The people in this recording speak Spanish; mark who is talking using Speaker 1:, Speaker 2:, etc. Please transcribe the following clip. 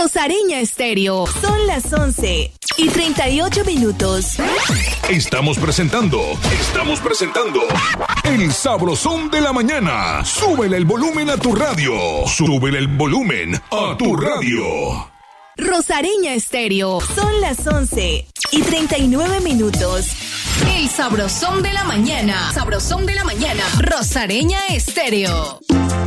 Speaker 1: Rosareña Estéreo. Son las 11:38.
Speaker 2: Estamos presentando El Sabrosón de la Mañana. Súbele el volumen a tu radio. Súbele el volumen a tu radio.
Speaker 1: Rosareña Estéreo. Son las 11:39. El Sabrosón de la Mañana. Sabrosón de la Mañana. Rosareña Estéreo.